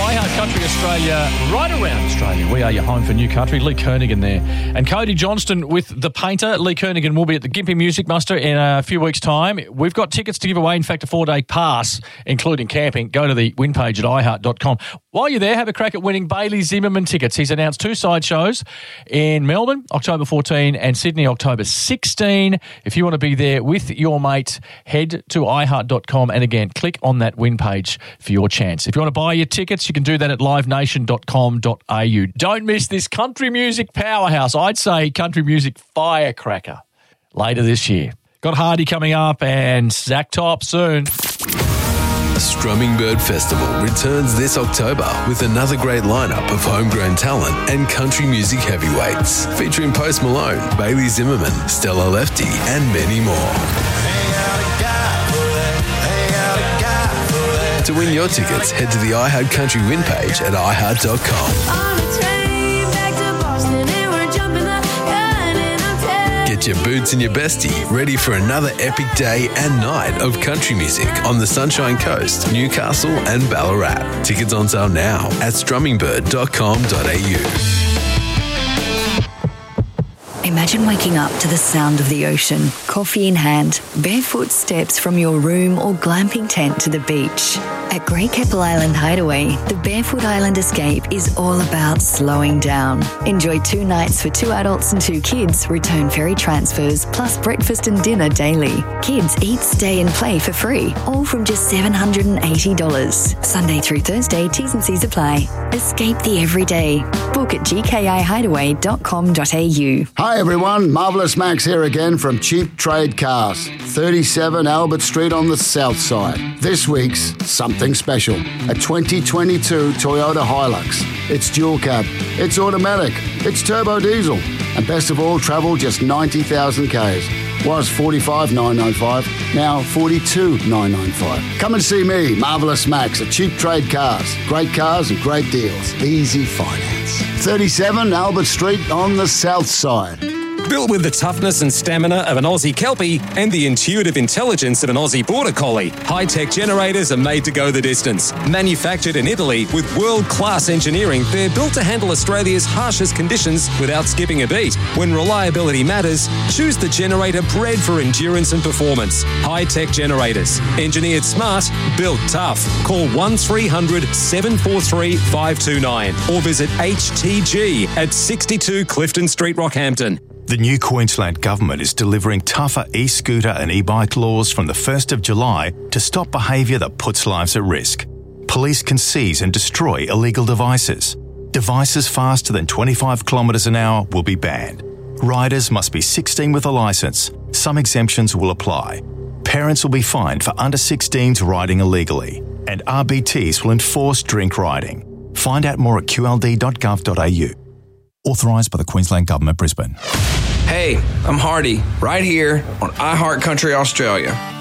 iHeart Country Australia, right around Australia. We are your home for new country. Lee Kernaghan there. And Cody Johnston with The Painter. Lee Kernaghan will be at the Gympie Music Muster in a few weeks' time. We've got tickets to give away, in fact, a 4-day pass, including camping. Go to the win page at iHeart.com. While you're there, have a crack at winning Bailey Zimmerman tickets. He's announced 2 side shows in Melbourne, October 14, and Sydney, October 16. If you want to be there with your mate, head to iHeart.com and again, click on that win page for your chance. If you want to buy your tickets, you can do that at livenation.com.au. Don't miss this country music powerhouse. I'd say country music firecracker later this year. Got Hardy coming up and Zach Top soon. Strumming Bird Festival returns this October with another great lineup of homegrown talent and country music heavyweights, featuring Post Malone, Bailey Zimmerman, Stella Lefty, and many more. To win your tickets, head to the iHeart Country win page at iHeart.com. Get your boots and your bestie ready for another epic day and night of country music on the Sunshine Coast, Newcastle and Ballarat. Tickets on sale now at strummingbird.com.au. Imagine waking up to the sound of the ocean, coffee in hand, barefoot steps from your room or glamping tent to the beach. At Great Keppel Island Hideaway, the Barefoot Island Escape is all about slowing down. Enjoy 2 nights for 2 adults and 2 kids, return ferry transfers, plus breakfast and dinner daily. Kids eat, stay and play for free, all from just $780. Sunday through Thursday, T's and C's apply. Escape the everyday. Book at gkihideaway.com.au. Hi everyone, Marvellous Max here again from Cheap Trade Cars, 37 Albert Street on the south side. This week's something special, a 2022 Toyota Hilux. It's dual cab, it's automatic, it's turbo diesel, and best of all, travel just 90,000 Ks. Was $45,995, now $42,995. Come and see me, Marvellous Max, at Cheap Trade Cars. Great cars and great deals. Easy finance. 37 Albert Street on the south side. Built with the toughness and stamina of an Aussie Kelpie and the intuitive intelligence of an Aussie Border Collie, high-tech generators are made to go the distance. Manufactured in Italy with world-class engineering, they're built to handle Australia's harshest conditions without skipping a beat. When reliability matters, choose the generator bred for endurance and performance. High-tech generators. Engineered smart, built tough. Call 1300 743 529 or visit HTG at 62 Clifton Street, Rockhampton. The new Queensland Government is delivering tougher e-scooter and e-bike laws from the 1st of July to stop behaviour that puts lives at risk. Police can seize and destroy illegal devices. Devices faster than 25 kilometres an hour will be banned. Riders must be 16 with a licence. Some exemptions will apply. Parents will be fined for under 16s riding illegally. And RBTs will enforce drink riding. Find out more at qld.gov.au. Authorised by the Queensland Government, Brisbane. Hey, I'm Hardy, right here on iHeart Country Australia.